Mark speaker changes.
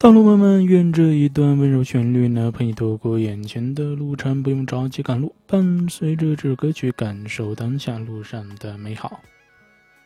Speaker 1: 道路漫漫，愿这一段温柔旋律呢，陪你度过眼前的路程，不用着急赶路，伴随着这首歌曲，感受当下路上的美好。